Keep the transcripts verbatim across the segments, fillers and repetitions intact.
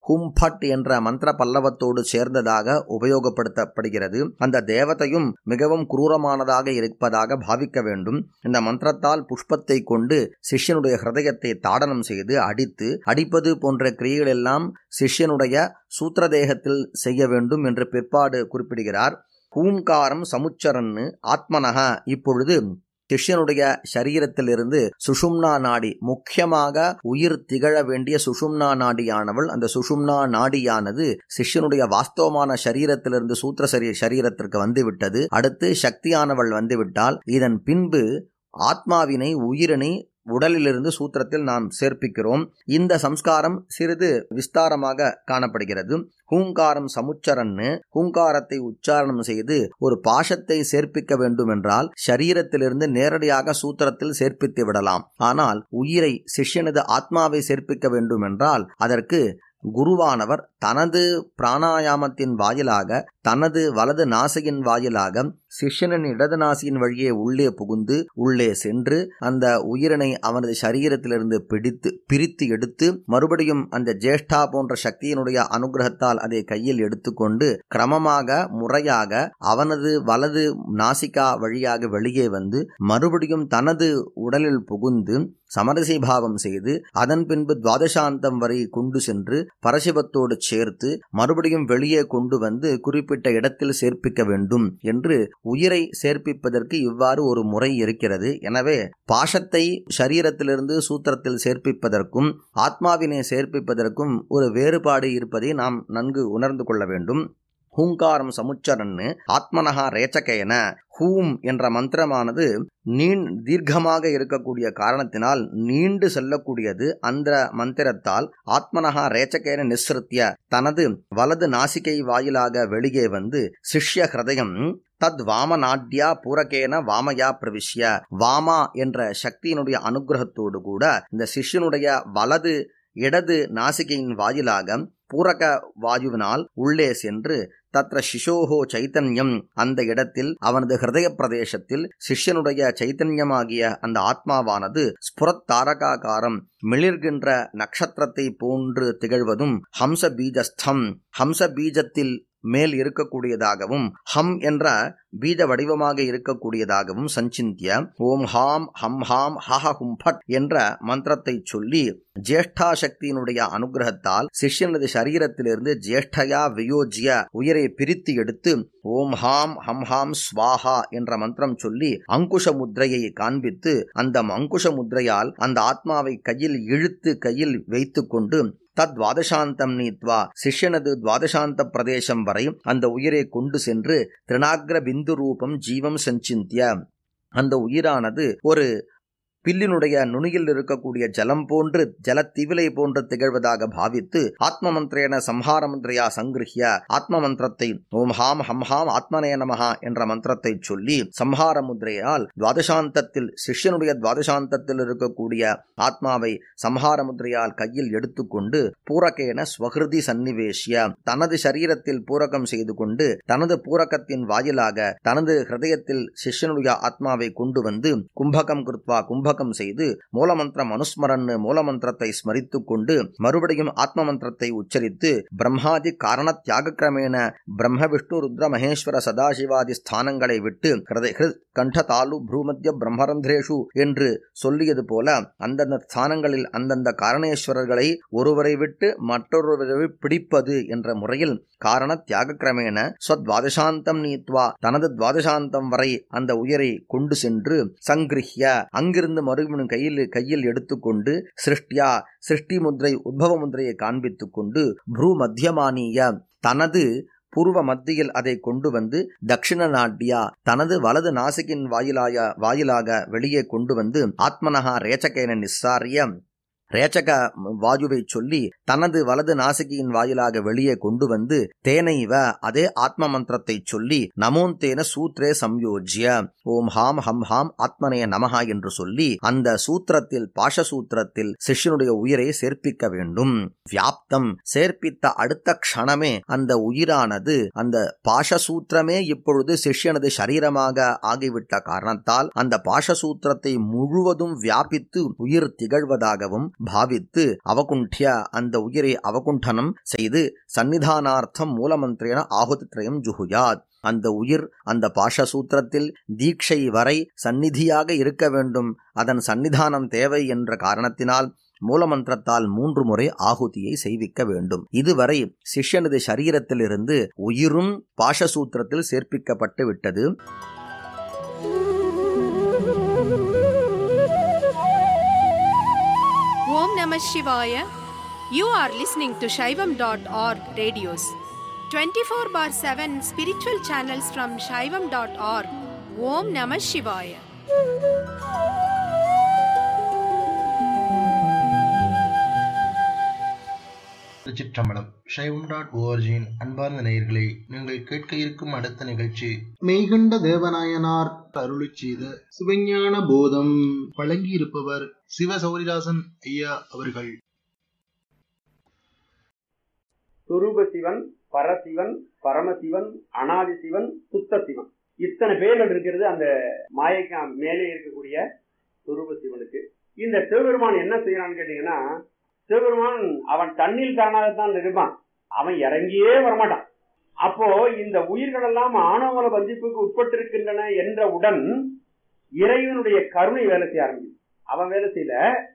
ஹும்பட் என்ற மந்திர பல்லவத்தோடு சேர்ந்ததாக உபயோகப்படுத்தப்படுகிறது. அந்த தேவதையும் மிகவும் குரூரமானதாக இருப்பதாக பாவிக்க வேண்டும். இந்த மந்திரத்தால் புஷ்பத்தை கொண்டு சிஷ்யனுடைய ஹிருதயத்தை தாடனம் செய்து அடித்து அடிப்பது போன்ற கிரியைகள் எல்லாம் சிஷ்யனுடைய சூத்திரதேகத்தில் செய்ய வேண்டும் என்று பிற்பாடு குறிப்பிடுகிறார். ஹூங்காரம் சமுச்சரன்னு ஆத்மனக. இப்பொழுது சிஷ்யனுடைய சரீரத்திலிருந்து சுஷும்னா நாடி, முக்கியமாக உயிர் திகழ வேண்டிய சுஷும்னா நாடியானவள், அந்த சுஷும்னா நாடியானது சிஷ்யனுடைய வாஸ்தவமான சரீரத்திலிருந்து சூத்திர சரீரத்திற்கு வந்துவிட்டது. அடுத்து சக்தியானவள் வந்துவிட்டால் இதன் பின்பு ஆத்மாவினை, உயிரினை உடலிலிருந்து சூத்திரத்தில் நாம் சேர்ப்பிக்கிறோம். இந்த சம்ஸ்காரம் சிறிது விஸ்தாரமாக காணப்படுகிறது. ஹூங்காரம் சமுச்சரன்னு, ஹூங்காரத்தை உச்சாரணம் செய்து ஒரு பாஷத்தை சேர்ப்பிக்க வேண்டும் என்றால் சரீரத்திலிருந்து நேரடியாக சூத்திரத்தில் சேர்ப்பித்து விடலாம். ஆனால் உயிரை, சிஷ்யனது ஆத்மாவை சேர்ப்பிக்க வேண்டும் என்றால் அதற்கு குருவானவர் தனது பிராணாயாமத்தின் வாயிலாக, தனது வலது நாசியின் வாயிலாக சிஷ்யனின் இடது நாசியின் வழியே உள்ளே புகுந்து உள்ளே சென்று அந்த உயிரினை அவனது சரீரத்திலிருந்து பிடித்து பிரித்து எடுத்து மறுபடியும் அந்த ஜேஷ்டா போன்ற சக்தியினுடைய அனுகிரகத்தால் அதை கையில் எடுத்துக்கொண்டு கிரமமாக முறையாக அவனது வலது நாசிகா வழியாக வெளியே வந்து மறுபடியும் தனது உடலில் புகுந்து சமரசி பாவம் செய்து அதன் பின்பு துவாதசாந்தம் வரை கொண்டு சென்று பரசிவத்தோடு சேர்த்து மறுபடியும் வெளியே கொண்டு வந்து குறிப்பிட்ட இடத்தில் சேர்ப்பிக்க வேண்டும் என்று உயிரை சேர்ப்பிப்பதற்கு இவ்வாறு ஒரு முறை இருக்கிறது. எனவே பாஷத்தை சரீரத்திலிருந்து சூத்திரத்தில் சேர்ப்பிப்பதற்கும் ஆத்மாவினை சேர்ப்பிப்பதற்கும் ஒரு வேறுபாடு இருப்பதை நாம் நன்கு உணர்ந்து கொள்ள வேண்டும். ஹூங்காரம் சமுச்சரன்னு ஆத்மனஹா ரேச்சகேன. ஹூம் என்ற மந்திரமானது நீண் தீர்க்கமாக இருக்கக்கூடிய காரணத்தினால் நீண்டு செல்லக்கூடியது. அந்த மந்திரத்தால் ஆத்மனஹா ரேச்சகேன நிஸ்ருத்திய, தனது வலது நாசிகை வாயிலாக வெளியே வந்து சிஷ்ய ஹிருதயம் தத் வாமநாட்யா பூரகேன வாமயா பிரவிஷ்ய, வாமா என்ற சக்தியினுடைய அனுகிரகத்தோடு கூட இந்த சிஷ்யனுடைய வலது இடது நாசிகையின் வாயிலாக பூரக வாயுவினால் உள்ளே சென்று தத்ர சிசோஹோ சைத்தன்யம், அந்த இடத்தில் அவனது ஹிருதய பிரதேசத்தில் சிஷ்யனுடைய சைத்தன்யமாகிய அந்த ஆத்மாவானது ஸ்புரத் தாரகாகாரம், மிளிர்கின்ற நட்சத்திரத்தை போன்று திகழ்வதும் ஹம்ச பீஜஸ்தம், ஹம்ச பீஜத்தில் மேல் இருக்கக்கூடியதாகவும் ஹம் என்ற பீஜ வடிவமாக இருக்கக்கூடியதாகவும் சஞ்சிந்திய ஓம் ஹாம் ஹம் ஹாம் ஹஹ ஹும்பட் என்ற மந்திரத்தை சொல்லி ஜேஷ்டா சக்தியினுடைய அனுகிரகத்தால் சிஷ்யனது சரீரத்திலிருந்து ஜேஷ்டயா வியோஜ்ய உயிரை பிரித்து எடுத்து ஓம் ஹாம் ஹம் ஹாம் ஸ்வாஹா என்ற மந்திரம் சொல்லி அங்குஷ முத்ரையை காண்பித்து அந்த அங்குஷ முத்ரையால் அந்த ஆத்மாவை கையில் இழுத்து கையில் வைத்து கொண்டு தத் துவாதசாந்தம் நீத்வா, சிஷ்யனது துவாதசாந்த பிரதேசம் வரை அந்த உயிரை கொண்டு சென்று திருநாக்ர பிந்து ரூபம் ஜீவம் சஞ்சிந்திய, அந்த உயிரானது ஒரு பில்லினுடைய நுனியில் இருக்கக்கூடிய ஜலம் போன்று ஜலத்தீவிலை போன்று திகழ்வதாக பாவித்து ஆத்ம மந்திரேன சம்ஹார மந்திரையா சங்கிருஹ்ய, ஆத்ம மந்திரத்தை ஓம் ஹாம் ஹம் ஹாம் ஆத்மனே நமஹா என்ற மந்திரத்தை சொல்லி சம்ஹார முத்ரையால் துவாதசாந்தத்தில் சிஷ்யனுடைய துவாதசாந்தத்தில் இருக்கக்கூடிய ஆத்மாவை சம்ஹார முத்ரையால் கையில் எடுத்துக்கொண்டு பூரகேன ஸ்வஹிருதி சன்னிவேஷ்ய, தனது சரீரத்தில் பூரகம் செய்து கொண்டு தனது பூரகத்தின் வாயிலாக தனது ஹிருதயத்தில் சிஷ்யனுடைய ஆத்மாவை கொண்டு வந்து கும்பகம் கிருத்வா கும்பகம் செய்து மூலமந்திரம் அனுஸ்மரன், மூலமந்திரத்தை ஸ்மரித்து கொண்டு மறுபடியும் ஆத்ம மந்திரத்தை உச்சரித்து பிரம்மாதி காரண தியாக கிரமேண பிரம்ம விஷ்ணு ருத்ர மகேஸ்வர சதாசிவாதி ஸ்தானங்களை விட்டு கண்ட தாலு ப்ரூமத்திய பிரம்மரந்திரேஷு என்று சொல்லியது போல அந்தந்த ஸ்தானங்களில் அந்தந்த காரணேஸ்வரர்களை ஒருவரை விட்டு மற்றொருவரை பிடிப்பது என்ற முறையில் காரண தியாக கிரமேண ஸ்வத்வாதசாந்தம் நீத்வா, தனது துவாதசாந்தம் வரை அந்த உயிரை கொண்டு சென்று சங்கிருஹ்ய, அங்கிருந்து மறுபடியும் கையில் கையில் எடுத்துக்கொண்டு சிருஷ்டியா, சிருஷ்டி முத்ரை உத்பவ முத்ரையை காண்பித்துக் கொண்டு ப்ரூ மத்தியமானிய, தனது பூர்வ மத்தியில் அதை கொண்டு வந்து தட்சிண நாட்டியா, தனது வலது நாசிகின் வாயிலாய வாயிலாக வெளியே கொண்டு வந்து ஆத்மனஹா ரேச்சகேன நிஸ்ஸாரிய, ரேச்சக வாயுவை சொல்லி தனது வலது நாசிகியின் வாயிலாக வெளியே கொண்டு வந்து தேனைவ அதே ஆத்ம மந்திரத்தை சொல்லி நமோந்தேன சூத்ரே சம்யோஜ்ய ஓம் ஹாம் ஹம் ஹாம் ஆத்மனே நமஹா என்று சொல்லி அந்த சூத்திரத்தில் பாஷசூத்திரத்தில் சிஷ்யனுடைய உயிரை சேர்ப்பிக்க வேண்டும். வியாப்தம், சேர்ப்பித்த அடுத்த க்ஷணமே அந்த உயிரானது அந்த பாஷசூத்திரமே இப்பொழுது சிஷ்யனது சரீரமாக ஆகிவிட்ட காரணத்தால் அந்த பாஷசூத்திரத்தை முழுவதும் வியாபித்து உயிர் திகழ்வதாகவும் பாவித்து அவகுண்டிய அந்த உயிரை அவகுண்டனம் செய்து சந்நிதானார்த்தம் மூலமந்திரேன ஆகுதித்ரயம் ஜுகுயாத். அந்த உயிர் அந்த பாஷசூத்திரத்தில் தீட்சை வரை சந்நிதியாக இருக்க வேண்டும். அதன் சந்நிதானம் தேவை என்ற காரணத்தினால் மூலமந்திரத்தால் மூன்று முறை ஆகுதியை செய்விக்க வேண்டும். இதுவரை சிஷ்யனது சரீரத்திலிருந்து உயிரும் பாஷசூத்திரத்தில் சேர்ப்பிக்கப்பட்டு விட்டது. Om Namah Shivaya. You are listening to Shaivam dot org radios. twenty-four bar seven spiritual channels from Shaivam dot org. Om Namah Shivaya. திருச்சிற்றம்பலம். சைவம் டாட் ஓஆர்ஜியின் அன்பார்ந்த நேயர்களே, நீங்கள் கேட்க இருக்கும் அடுத்த நிகழ்ச்சி மெய்கண்ட தேவநாயனார் அருளிச் செய்த சிவஞான போதம். வழங்கியிருப்பவர் சிவ சௌரிதாசன் ஐயா அவர்கள். சுரூப சிவன், பரசிவன், பரமசிவன், அனாதி சிவன், சுத்த சிவன், இத்தனை பேர்கள் இருக்கிறது அந்த மாயைக்கு மேலே இருக்கக்கூடிய சுரூப சிவனுக்கு. இந்த சிவபெருமான் என்ன செய்யறான்னு கேட்டீங்கன்னா, சிவபெருமான் அவன் தண்ணில் தானாகத்தான் இருப்பான், அவன் இறங்கியே வரமாட்டான். அப்போ இந்த உயிர்கள் எல்லாம் ஆணவமல பந்திப்புக்கு உட்பட்டிருக்கின்றன என்றவுடன் இறைவனுடைய கருணை வேலை செய்ய ஆரம்பிக்கும். அவன் வேலை செய்யல,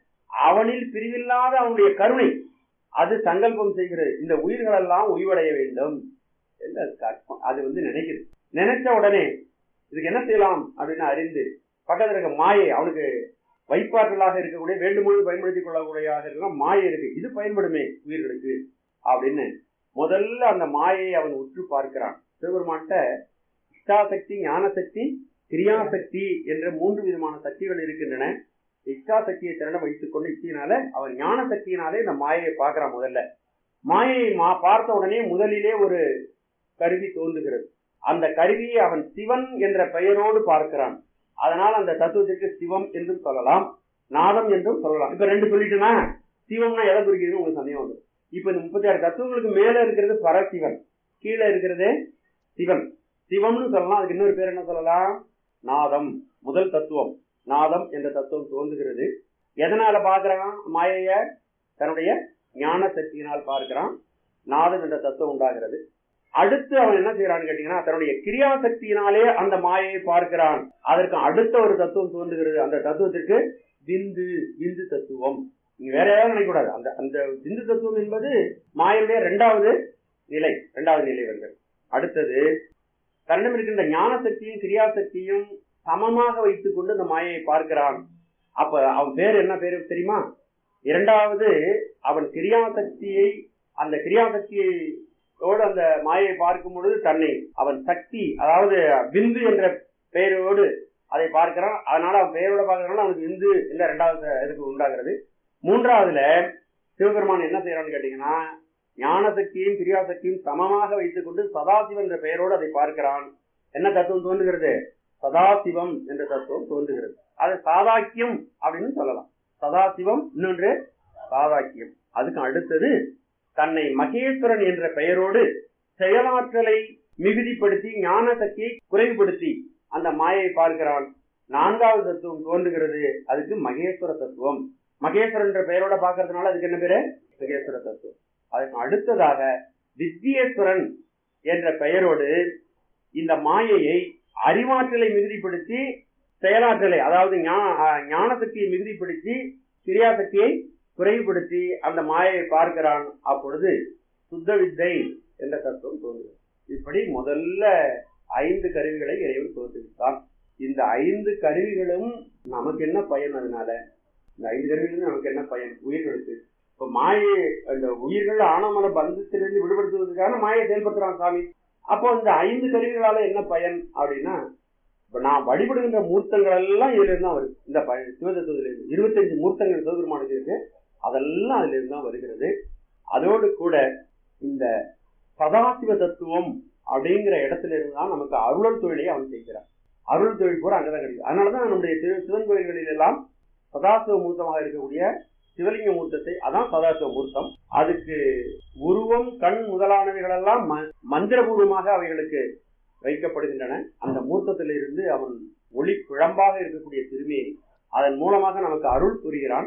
அவனில் பிரிவில்லாத அவனுடைய கருணை அது சங்கல்பம் செய்கிறது. இந்த உயிர்கள் எல்லாம் உய்வடைய வேண்டும் என்று அது வந்து நினைக்குது. நினைச்ச உடனே இதுக்கு என்ன செய்யலாம் அப்படின்னு அறிந்து பக்கத்தில் இருக்க மாயை, அவனுக்கு வைப்பாற்றலாக இருக்கக்கூடிய வேண்டுமொழி பயன்படுத்திக் கொள்ளக்கூடியதாக இருக்கிற மாயை இருக்கு, இது பயன்படுமே உயிர்களுக்கு அப்படின்னு முதல்ல அந்த மாயையை அவன் உற்று பார்க்கிறான். சிவபெருமான்கிட்ட இஷ்டாசக்தி, ஞானசக்தி, கிரியாசக்தி என்ற மூன்று விதமான சக்திகள் இருக்கின்றன. இஷ்டாசக்தியை திறனை வைத்துக் கொண்டு இச்சையினால அவன் ஞான சக்தியினாலே இந்த மாயையை பார்க்கிறான். முதல்ல மாயையை மா பார்த்த உடனே முதலிலே ஒரு கருவி தோன்றுகிறது. அந்த கருவியை அவன் சிவன் என்ற பெயரோடு பார்க்கிறான். அதனால் அந்த தத்துவத்திற்கு சிவம் என்றும் சொல்லலாம், நாதம் என்றும் சொல்லலாம். இப்ப ரெண்டு சொல்லிட்டுனா சிவம்னா எதை குறிக்கிறது உங்களுக்கு சந்தேகம் வந்து. இப்ப இந்த முப்பத்தி ஆறு தத்துவங்களுக்கு மேல இருக்கிறது பரசிவன், கீழே இருக்கிறது சிவன். சிவம்னு சொல்லலாம், அதுக்கு இன்னொரு பேர் என்ன சொல்லலாம், நாதம். முதல் தத்துவம் நாதம் என்ற தத்துவம் தோன்றுகிறது. எதனால பார்க்கிறான் மாயைய? தன்னுடைய ஞான சக்தியினால் பார்க்கிறான். நாதம் என்ற தத்துவம் உண்டாகிறது. அடுத்து அவன் என்ன செய்யறான்னு கேட்டீங்கன்னா, தன்னுடைய கிரியாசக்தியினாலே அந்த மாயையை பார்க்கிறான். அதற்கு அடுத்த ஒரு தத்துவம் தோன்றுகிறது. அந்த தத்துவத்திற்கு விந்து விந்து தத்துவம். நீங்க வேற ஏதாவது நினைக்கூடாது. அந்த அந்த விந்து தத்துவம் என்பது மாயையுடைய இரண்டாவது நிலை, இரண்டாவது நிலை வருகிறது. அடுத்தது தன்னிடம் இருக்கின்ற ஞான சக்தியும் கிரியாசக்தியும் சமமாக வைத்துக் கொண்டு அந்த மாயையை பார்க்கிறான். அப்ப அவன் பேர் என்ன பேரு தெரியுமா? இரண்டாவது அவன் கிரியாசக்தியை, அந்த கிரியாசக்தியோடு அந்த மாயையை பார்க்கும் பொழுது தன்னை அவன் சக்தி, அதாவது விந்து என்ற பெயரோடு அதை பார்க்கிறான். அதனால அவன் பெயரோட பார்க்கறதுனால அவனுக்கு விந்து என்ற இரண்டாவது இதுக்கு உண்டாகிறது. மூன்றாவதுல சிவபெருமான் என்ன செய்யறான்னு கேட்டீங்கன்னா, ஞான சக்தியையும் கிரியாசக்தியும் சமமாக வைத்துக் கொண்டு சதாசிவன் என்ற பெயரோடு அதை பார்க்கிறான். என்ன தத்துவம் தோன்றுகிறது? சதாசிவம் என்ற தத்துவம் தோன்றுகிறது. அது சாதாக்கியம் அப்படின்னு சொல்லலாம். சதாசிவம், இன்னொன்று சாதாக்கியம். அதுக்கு அடுத்தது தன்னை மகேஸ்வரன் என்ற பெயரோடு செயலாற்றலை மிகுதிப்படுத்தி ஞான சக்தியை குறைவுபடுத்தி அந்த மாயை பார்க்கிறான். நான்காவது தத்துவம் தோன்றுகிறது. அதுக்கு மகேஸ்வர தத்துவம். மகேஸ்வரன் என்ற பெயரோட பார்க்கறதுனால அதுக்கு என்ன பேரு? மகேஸ்வர தத்துவம். அதுக்கு அடுத்ததாக வித்யேஸ்வரன் என்ற பெயரோடு இந்த மாயையை அறிவாற்றலை மிகுதிப்படுத்தி செயலாற்றலை, அதாவது ஞான சக்தியை மிகுதிப்படுத்தி கிரியாசக்தியை குறைவுபடுத்தி அந்த மாயையை பார்க்கிறான். அப்பொழுது சுத்த வித்தை என்ற தத்துவம் தோன்றுகிறது. இப்படி முதல்ல ஐந்து கருவிகளை இறைவன் தோற்றுவித்தான். இந்த ஐந்து கருவிகளும் நமக்கு என்ன பயன்? அதனால இந்த ஐந்து கருவிகளும் நமக்கு என்ன பயன் உயிர்களுக்கு? இப்ப மாயை, அந்த உயிர்கள் ஆணவமல பந்தத்திலிருந்து விடுபடுத்துவதற்கான மாயை செயல்படுத்துறான் சாமி. அப்போ இந்த ஐந்து கருவிகளால என்ன பயன் அப்படின்னா, இப்ப நான் வழிபடுகின்ற மூர்த்தங்கள் எல்லாம் இதுல இருந்து தான் வருது. இந்த சிவதத்துவத்தில இருந்து இருபத்தஞ்சு மூர்த்தங்கள் சிவபெருமானுக்கு இருக்கு, அதெல்லாம் அதுல இருந்து தான் வருகிறது. அதோடு கூட இந்த சதாசிவ தத்துவம் அப்படிங்கிற இடத்துல இருந்துதான் நமக்கு அருளல் தொழிலை அவன் செய்கிறான். அருள் தொழில் கூட அங்கதான் கிடைக்கும். அதனாலதான் நம்முடைய சிவன் கோயில்களில் எல்லாம் சதாசிவ மூர்த்தமாக இருக்கக்கூடிய சிவலிங்க மூர்த்தத்தை, அதான் சதாசிவ மூர்த்தம். அதுக்கு உருவம், கண் முதலானவைகள் எல்லாம் மந்திரபூர்வமாக அவைகளுக்கு வைக்கப்படுகின்றன. அந்த மூர்த்தத்திலிருந்து அவன் ஒளி பிழம்பாக இருக்கக்கூடிய திருமேனி, அதன் மூலமாக நமக்கு அருள் புரிகிறான்.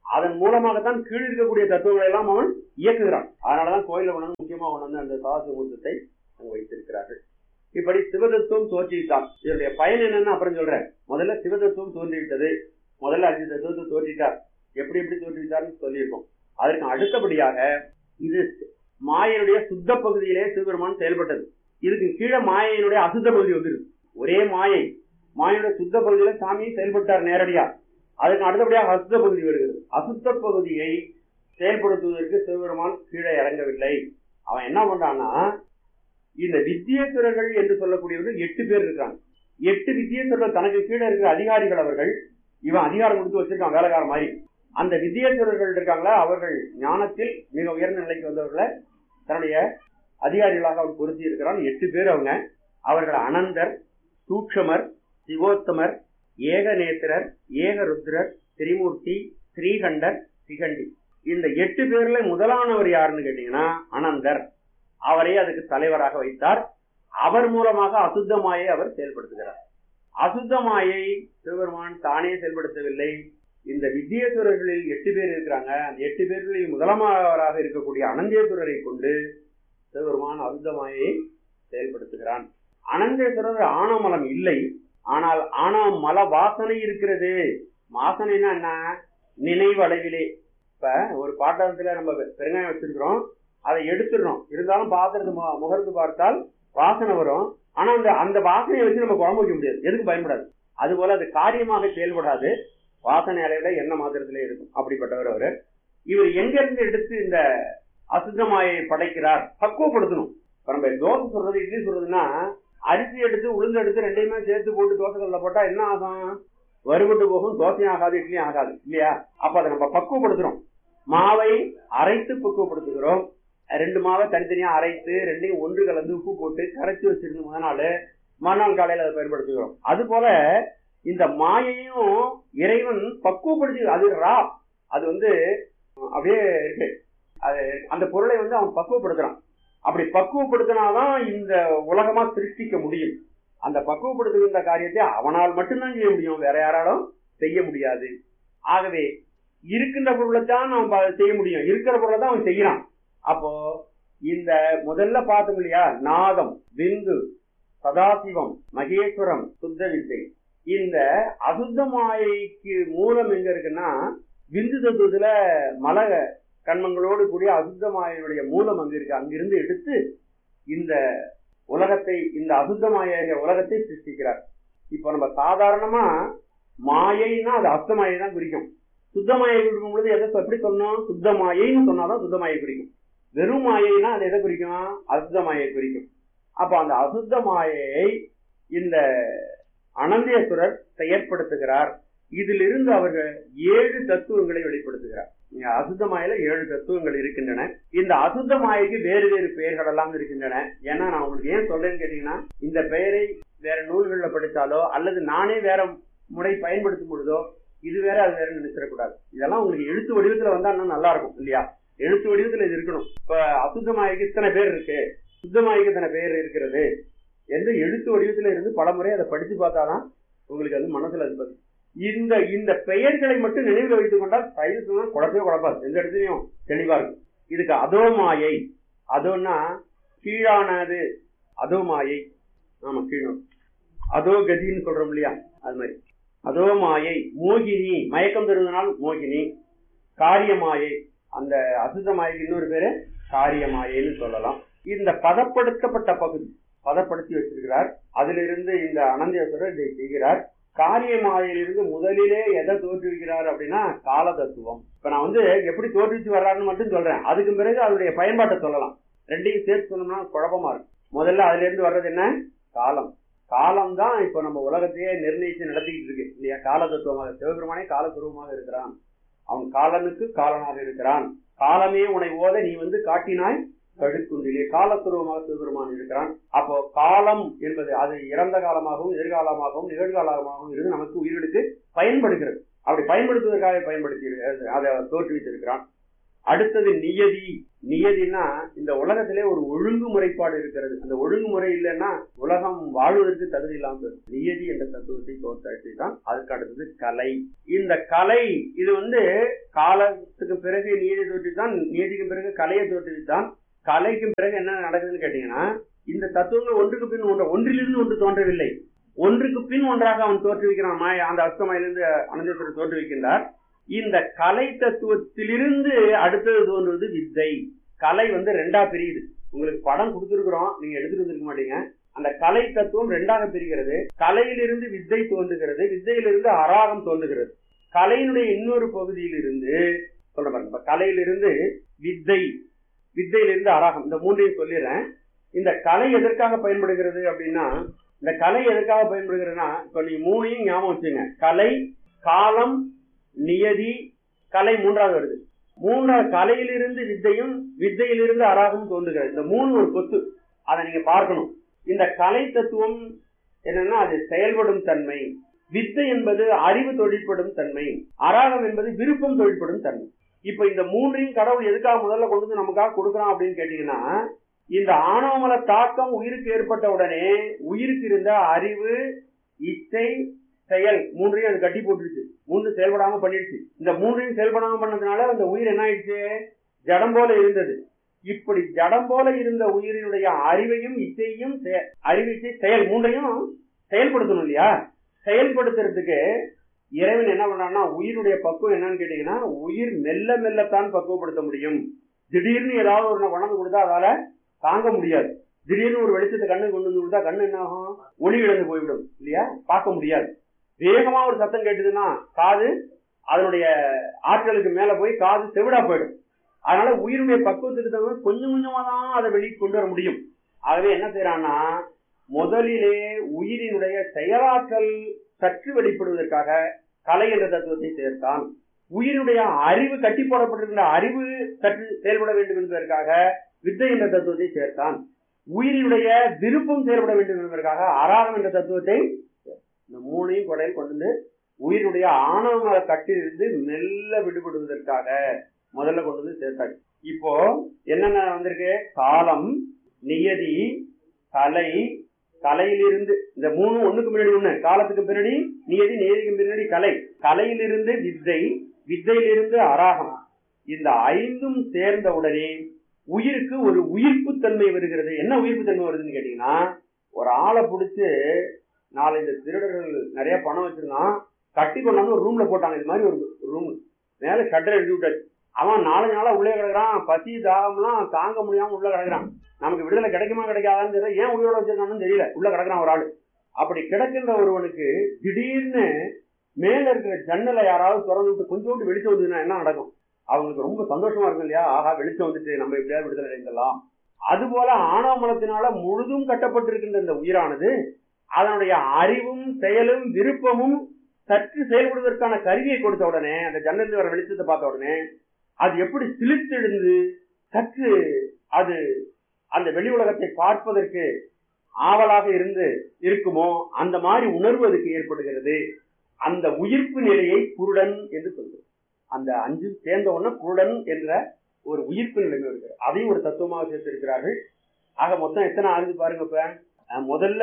அதன் மூலமாகத்தான் கீழ் இருக்கக்கூடிய தத்துவங்களை எல்லாம் அவன் இயக்குகிறான். அதனாலதான் கோயில கொண்டு முக்கியமா கொண்டு வந்து அந்த சதாசிவமூர்த்தத்தை அங்கு வைத்திருக்கிறார்கள். இப்படி சிவதத்துவம் தோற்றிவிட்டான். இதனுடைய பயன் என்னன்னு அப்புறம் சொல்றேன். முதல்ல சிவதத்துவம் தோன்றிவிட்டது. முதல்ல அஞ்சு தத்துவத்தை தோற்றிட்டார். எப்படி எப்படி தோற்றிவிட்டார்னு சொல்லியிருக்கோம். அதற்கு அடுத்தபடியாக இது மாயனுடைய சுத்த பகுதியிலே சிவபெருமான் செயல்பட்டது. இதுக்கு கீழே மாயனுடைய அசுத்த பகுதி வந்துருக்கு. ஒரே மாயை மாயனுடைய சுத்த பகுதியில சாமி செயல்பட்டார் நேரடியா. அதுக்கு அடுத்தபடியாக அசுத்த பகுதி வருகிறது. அசுத்த பகுதியை செயல்படுத்துவதற்கு சிவபெருமான் கீழே இறங்கவில்லை. அவன் என்ன பண்றான்னா, இந்த வித்தியேஸ்வரர்கள் என்று சொல்லக்கூடியவர்கள் எட்டு பேர் இருக்காங்க. எட்டு வித்தியேஸ்வரர்கள் தனக்கு கீழே இருக்கிற அதிகாரிகள். அவர்கள் இவன் அதிகாரம் கொடுத்து வச்சிருக்கான் வேலைக்கார மாதிரி. அந்த வித்தியேஸ்வரர்கள் இருக்காங்களா, அவர்கள் ஞானத்தில் மிக உயர்ந்த நிலைக்கு வந்தவர்களை தன்னுடைய அதிகாரிகளாக அவன் பொருத்தி இருக்கிறான். எட்டு பேர் அவங்க. அவர்கள் அனந்தர், சூட்சமர், சிவோத்தமர், ஏகநேத்திரர், ஏகருத்ரர், திரிமூர்த்தி, ஸ்ரீகண்டர், சிகண்டி. இந்த எட்டு பேர்ல முதலானவர் யாருன்னு கேட்டீங்கன்னா அனந்தர். அவரை அதுக்கு தலைவராக வைத்தார். அவர் மூலமாக அசுத்தமாயை அவர் செயல்படுத்துகிறார். அசுத்தமாயை சிவபெருமான் தானே செயல்படுத்தவில்லை. இந்த வித்தியேஸ்வரர்களில் எட்டு பேர் இருக்கிறாங்க. அந்த எட்டு பேர்களில் முதலாமவராக இருக்கக்கூடிய அனந்தேஸ்வரரை கொண்டு சிவபெருமான் அசுத்தமாயை செயல்படுத்துகிறான். அனந்தேஸ்வரர் ஆணவமலம் இல்லை. ஆனால் ஆணவ மல வாசனை இருக்கிறது. வாசனைனா என்ன? நினைவு அளவிலே. இப்ப ஒரு பாட்டத்துல நம்ம பெருங்காயம் வச்சிருக்கிறோம், அதை எடுத்துடுறோம். இருந்தாலும் பாத்திரத்து முகர்ந்து பார்த்தால் வாசனை வரும். ஆனா அந்த அந்த வாசனையை வச்சு நம்ம குழம்பு வைக்க முடியாது, எதுக்கு பயன்படாது. அது போல அது காரியமாக செயல்படாது. வாசனை அளவில என்ன மாத்திரத்திலே இருக்கும். அப்படிப்பட்டவர் அவரு. இவர் எங்க இருந்து எடுத்து இந்த அசுத்தமாயை படைக்கிறார்? பக்குவப்படுத்தணும். இப்ப நம்ம தோசை சொல்றது இட்லி சொல்றதுன்னா, அரிசி எடுத்து உளுந்து எடுத்து ரெண்டையுமே சேர்த்து போட்டு தோசை கல்ல போட்டா என்ன ஆகும்? வறுபட்டு போகும், தோசையும் ஆகாது, இட்லியும் ஆகாது இல்லையா? அப்ப அதை நம்ம பக்குவப்படுத்துறோம். மாவை அரைத்து பக்குவப்படுத்துகிறோம். ரெண்டு மாவை தனித்தனியா அரைத்து ரெண்டையும் ஒன்று கலந்து உப்பு போட்டு கரைச்சி வச்சிருந்து முதல் நாள் மறுநாள் காலையில அதை பயன்படுத்துகிறோம். அது போல இந்த மாயையும் இறைவன் பக்குவப்படுத்தி, அது ரா, அது வந்து அப்படியே இருக்கு. அது அந்த பொருளை வந்து அவன் பக்குவப்படுத்துறான். அப்படி பக்குவப்படுத்தினாதான் இந்த உலகமா சிருஷ்டிக்க முடியும். அந்த பக்குவப்படுத்துகின்ற காரியத்தை அவனால் மட்டும்தான் செய்ய முடியும், வேற யாராலும் செய்ய முடியாது. ஆகவே இருக்கின்ற பொருளை தான் அவன் செய்ய முடியும், இருக்கிற பொருளை தான் அவன் செய்யறான். அப்போ இந்த முதல்ல பார்த்தோம் இல்லையா, நாதம், விந்து, சதாசிவம், மகேஸ்வரம், சுத்த வித்தை. இந்த அசுத்த மாயைக்கு மூலம் எங்க இருக்குன்னா விந்து தத்துவத்துல மல கண்மங்களோடு கூடிய அசுத்த மாயையுடைய மூலம் அங்க இருக்கு. அங்கிருந்து எடுத்து இந்த உலகத்தை, இந்த அசுத்த மாய உலகத்தை சிருஷ்டிக்கிறார். இப்ப நம்ம சாதாரணமா மாயைன்னா அது அசுத்த மாயை தான் குறிக்கும். சுத்த மாயை குறிக்கும் பொழுது எதை எப்படி சொன்னோம்? சுத்த மாயைன்னு சொன்னாதான் சுத்த மாயை குறிக்கும். வெறும் மாயைன்னா அது எதை குறிக்கும்? அசுத்த மாயை குறிக்கும். அப்ப அந்த அசுத்த மாயை இந்த அனந்தேஸ்வரர் செயற்படுத்துகிறார். இதிலிருந்து அவர்கள் ஏழு தத்துவங்களை வெளிப்படுத்துகிறார். அசுத்த மாயில ஏழு தத்துவங்கள் இருக்கின்றன. இந்த அசுத்த மாயைக்கு வேறு வேறு பெயர்கள் எல்லாம் இருக்கின்றன. ஏன்னா நான் உங்களுக்கு ஏன் சொல்றேன்னு கேட்டீங்கன்னா, இந்த பெயரை வேற நூல்கள்ல படித்தாலோ அல்லது நானே வேற முறை பயன்படுத்தும் பொழுதோ இது வேற அது வேற நினைச்சிடக்கூடாது. இதெல்லாம் உங்களுக்கு எழுத்து வடிவத்துல வந்தா இன்னும் நல்லா இருக்கும் இல்லையா? எழுத்து வடிவத்துல இது இருக்கணும். இப்ப அசுத்த மாயைக்கு இத்தனை பேர் இருக்கு, சுத்த மாயைக்கு இத்தனை பேர் இருக்கிறது என்று எழுத்து வடிவத்துல இருந்து பல முறை அதை படிச்சு பார்த்தாதான் உங்களுக்கு அது மனசுல அது பதில். இந்த இந்த பெயர்களை மட்டும் நினைவில் வைத்துக் கொண்டால் சைவ குழப்பவே குழப்பாது, எந்த இடத்துலயும் தெளிவா இருக்கும். இதுக்கு அதோ மாயை, அதோன்னா கீழானது, அதோ மாயை. ஆமா, கீழும் அதோ கதின்னு சொல்றோம் இல்லையா, அது மாதிரி அதோ மாயை. மோகினி, மயக்கம் தருவதனால் மோகினி. காரியமாயை, அந்த அசுத்த மாயைக்கு இன்னொரு பேரு காரியமாயைன்னு சொல்லலாம். இந்த பதப்படுத்தப்பட்ட பகுதி பதப்படுத்தி வச்சிருக்கிறார். அதிலிருந்து இந்த அனந்தேஸ்வரர் இதை செய்கிறார். காரியமாயிலிருந்து முதலிலே எதை தோற்றுவிக்கிறார் அப்படின்னா கால தத்துவம். இப்ப நான் வந்து எப்படி தோற்றுவிச்சு வர்றாருன்னு மட்டும் சொல்றேன். அதுக்கு பிறகு அதனுடைய பயன்பாட்டை சொல்லலாம். ரெண்டையும் சேர்த்து சொன்னோம்னா குழப்பமா இருக்கும். முதல்ல அதுல இருந்து வர்றது என்ன? காலம். காலம் தான் இப்ப நம்ம உலகத்தையே நிர்ணயிச்சு நடத்திக்கிட்டு இருக்கு இல்லையா? கால தத்துவமாக சிவபெருமானே காலத்துருவமாக இருக்கிறான். அவன் காலனுக்கு காலனாக இருக்கிறான். காலமே உன்னை ஓத நீ வந்து காட்டினாய் கழுக்குன்றிலே காலத்துருவமாக சிவபெருமான் இருக்கிறான். அப்போ காலம் என்பது அது இறந்த காலமாகவும் எதிர்காலமாகவும் நிகழ்காலமாகவும் இருந்து நமக்கு உயிர்களுக்கு பயன்படுகிறது. அப்படி பயன்படுத்துவதற்காக பயன்படுத்தி அதை தோற்றுவித்திருக்கிறான். அடுத்தது நியதி. நியதினா இந்த உலகத்திலே ஒரு ஒழுங்குமுறைப்பாடு இருக்கிறது. அந்த ஒழுங்குமுறை இல்லைன்னா உலகம் வாழ்வதற்கு தகுதி இல்லாமல். நியதி என்ற தத்துவத்தை தோற்றாட்சி தான். அதுக்கு அடுத்தது கலை. இந்த கலை இது வந்து காலத்துக்கு பிறகு நியதி தோற்றித்தான், நியதிக்கு பிறகு கலையை தோற்றுவித்தான். கலைக்கு பிறகு என்ன நடக்குதுன்னு கேட்டீங்கன்னா, இந்த தத்துவங்கள் ஒன்றுக்கு பின் ஒன்று, ஒன்றிலிருந்து ஒன்று தோன்றவில்லை, ஒன்றுக்கு பின் ஒன்றாக அவன் தோற்றுவிக்கிறான். மாய அந்த அஸ்தமாயிலிருந்து அனந்தேஸ்வரர் தோற்றுவிக்கின்றார். இந்த கலை தத்துவத்திலிருந்து அடுத்தது தோன்றுவது வித்தை. கலை வந்து ரெண்டா பிரியுது. உங்களுக்கு படம் கொடுத்துருக்கிறோம், நீங்க எடுத்துட்டு வந்திருக்க மாட்டீங்க. அந்த கலை தத்துவம் ரெண்டாக பிரிகிறது. கலையிலிருந்து வித்தை தோன்றுகிறது, வித்தையிலிருந்து அராகம் தோன்றுகிறது. கலையினுடைய இன்னொரு பகுதியிலிருந்து சொல்ற பாருங்க, கலையிலிருந்து வித்தை, வித்தையிலிருந்து அராகம், இந்த மூன்றையும் சொல்லிடுறேன். இந்த கலை எதற்காக பயன்படுகிறது அப்படின்னா, இந்த கலை எதற்காக பயன்படுகிறதுனா, இப்ப நீங்க மூணையும் ஞாபகம் வச்சுங்க. கலை, காலம், நியதி, கலை மூன்றாவது வருது. மூன்றாவது கலையிலிருந்து வித்தையும், வித்தையிலிருந்து அராகமும் தோன்றுகிறது. இந்த மூணு ஒரு கொத்து, அதை நீங்க பார்க்கணும். இந்த கலை தத்துவம் என்னன்னா அது செயல்படும் தன்மை, வித்தை என்பது அறிவு தொழிற்படும் தன்மை, அராகம் என்பது விருப்பம் தொழிற்படும் தன்மை. இப்ப இந்த மூன்றையும் கடவுள் எதுக்காக முதல்ல கொண்டு வந்து நமக்காக கொடுக்குறான் அப்படின்னு கேட்டீங்கன்னா, இந்த ஆணவமல தாக்கம் உயிருக்கு ஏற்பட்ட உடனே உயிருக்கு இருந்த அறிவு, இச்சை, செயல் மூன்றையும் அது கட்டி போட்டுருச்சு. மூன்று செயல்படாம பண்ணிடுச்சு. இந்த மூன்றையும் செயல்படாம பண்ணதுனால அந்த உயிர் என்ன ஆயிடுச்சு, ஜடம் போல இருந்தது. இப்படி ஜடம் போல இருந்த உயிரினுடைய அறிவையும் இச்சையும், அறிவு, இச்சை, செயல் மூன்றையும் செயல்படுத்தணும் இல்லையா? செயல்படுத்துறதுக்கு இறைவன் என்ன பண்றான்னா, உயிருடைய பக்குவம் என்னன்னு கேட்டீங்கன்னா, உயிர் மெல்ல மெல்லத்தான் பக்குவப்படுத்த முடியும். திடீர்னு ஏதாவது ஒரு வளர்ந்து கொடுத்தா அதால தாங்க முடியாது. திடீர்னு ஒரு வெளிச்சத்தை கண்ணு கொண்டு வந்து கொடுத்தா கண்ணு என்ன ஆகும், ஒளி இழந்து போய்விடும் இல்லையா, பார்க்க முடியாது. வேகமா ஒரு சத்தம் கேட்டதுன்னா காது அதனுடைய ஆற்றலுக்கு மேல போய் காது செவிடா போயிடும். அதனால உயிருடைய பக்குவத்துக்கு தகுந்த கொஞ்சம் கொஞ்சமா தான் அதை வெளியே கொண்டு வர முடியும். ஆகவே என்ன செய்யறான்னா, முதலிலே உயிரினுடைய செயலாற்றல் சற்று வெளிப்படுவதற்காக கலை என்ற தத்துவத்தை சேர்த்தான். உயிரினுடைய அறிவு கட்டி போடப்பட்டிருக்கின்ற அறிவு சற்று செயல்பட வேண்டும் என்பதற்காக வித்தை என்ற தத்துவத்தை சேர்த்தான். உயிரினுடைய விருப்பம் செயல்பட வேண்டும் என்பதற்காக அராகம் என்ற தத்துவத்தை, இந்த மூணையும் கொடையில் கொண்டு வந்து உயிருடைய ஆணவ கட்டிலிருந்து மெல்ல விடுபடுவதற்காக முதல்ல கொண்டு வந்து சேர்த்தாங்க. இப்போ என்னென்ன வந்திருக்கு, காலம், நியதி, கலை, கலையிலிருந்து இந்த மூணு ஒண்ணுக்கு முன்னாடி ஒண்ணு, காலத்துக்கு பின்னாடி நியதி, நியதிக்கு பின்னாடி கலை, கலையிலிருந்து வித்தை, வித்தையிலிருந்து அராகம். இந்த ஐந்தும் சேர்ந்த உடனே உயிருக்கு ஒரு உயிர்ப்பு தன்மை வருகிறது. என்ன உயிர்ப்பு தன்மை வருதுன்னு கேட்டீங்கன்னா, ஒரு ஆளை பிடிச்சு நாலஞ்சு திருடர்கள் நிறைய பணம் வச்சிருந்தான், கட்டி கொண்டாந்து ஒரு ரூம்ல போட்டாங்க. இது மாதிரி ஒரு ரூம் மேல ஷட்டர் எழுதி விட்டாச்சு. அவன் நாலஞ்சு நாளா உள்ளே கிடக்குறான், பசி தாகம்லாம் தாங்க முடியாம உள்ள கிடக்குறான். நமக்கு விடுதலை கிடைக்குமா கிடைக்காதான்னு தெரியல, ஏன் உயிரோட வச்சிருக்கான்னு தெரியல, உள்ள கிடக்குறான் ஒரு ஆளு. அப்படி கிடக்கின்ற ஒருவனுக்கு திடீர்னு மேல இருக்கிற ஜன்னலை யாராவது திறந்து விட்டு கொஞ்சோண்டு வெளிச்சம் வந்ததுன்னா என்ன நடக்கும்? அவங்களுக்கு ரொம்ப சந்தோஷமா இருக்கும் இல்லையா, ஆகா வெளிச்சம் வந்துட்டு நம்ம எப்படியாவது விடுதலை அடைந்தலாம். அது போல ஆணவ மலத்தினால முழுதும் கட்டப்பட்டிருக்கின்ற இந்த உயிரானது அதனுடைய அறிவும் செயலும் விருப்பமும் சற்று செயல்படுவதற்கான கருவியை கொடுத்த உடனே, அந்த ஜன்னலில் வர வெளிச்சத்தை பார்த்த உடனே அது எப்படி சிலிர்த்தெழுந்து சற்று அது அந்த வெளி உலகத்தை பார்ப்பதற்கு ஆவலாக இருந்து இருக்குமோ அந்த மாதிரி உணர்வு அதுக்கு ஏற்படுகிறது. அந்த உயிர்ப்பு நிலையை குருடன் என்று சொல்கிறது. அந்த அஞ்சு சேர்ந்த உடனே குருடன் என்ற ஒரு உயிர்ப்பு நிலைமை இருக்கிறது. அதையும் ஒரு தத்துவமாக சேர்த்திருக்கிறார்கள். ஆக மொத்தம் எத்தனை ஆகுது பாருங்க. இப்ப முதல்ல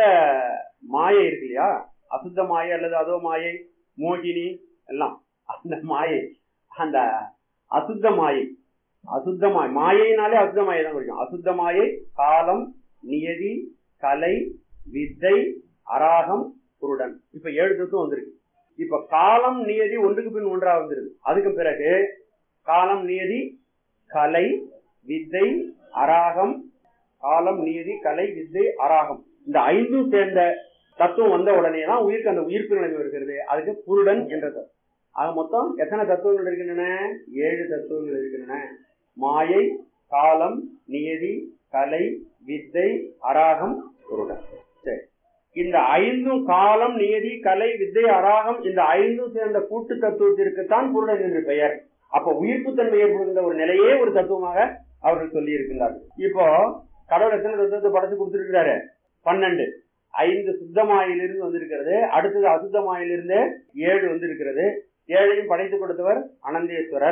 மாயை இருக்கு இல்லையா, அசுத்த மாயை அல்லது அதோ மாயை, மோகினி எல்லாம் அந்த மாயை, அந்த அசுத்த மாயை, அசுத்த மாயை, மாயைனாலே அசுத்த மாயை தான் குறிக்கும். அசுத்த மாயை, காலம், நியதி, கலை, வித்தை, அராகம், குருடன். இப்ப ஏழு தத்துவம் வந்திருக்கு. இப்ப காலம், நியதி ஒன்றுக்கு பின் ஒன்றா வந்துருது. அதுக்கு பிறகு காலம், நியதி, கலை, வித்தை, அராகம், காலம், நியதி, கலை, வித்தை, அராகம், இந்த ஐந்தும் சேர்ந்த தத்துவம் வந்த உடனே தான் உயிருக்கு அந்த உயிர்ப்பு நிலைமை இருக்கிறது. அதுக்கு குருடன் என்ற தத்துவம். ஆக மொத்தம் எத்தனை தத்துவங்கள் இருக்கின்றன? ஏழு தத்துவங்கள் இருக்கின்றன. மாயை, காலம், நியதி, கலை, வித்தை, அராகம், குருடன். சரி, இந்த ஐந்தும் காலம், நியதி, கலை, வித்தை, அராகம் இந்த ஐந்தும் சேர்ந்த கூட்டு தத்துவத்திற்குத்தான் குருடன் என்று பெயர். அப்ப உயிர்ப்பு தன்மை ஏற்படுகின்ற ஒரு நிலையே ஒரு தத்துவமாக அவர்கள் சொல்லி இருக்கின்றார்கள். இப்போ கடவுள் எத்தனை தத்துவத்தை படைச்சு கொடுத்திருக்கிறாரு? பன்னெண்டு. ஐந்து சுத்தமாயிலிருந்து வந்திருக்கிறது. அடுத்தது அசுத்தமாயிலிருந்து ஏழு வந்திருக்கிறது. ஏழையும் படைத்து கொடுத்தவர் அனந்தேஸ்வரர்.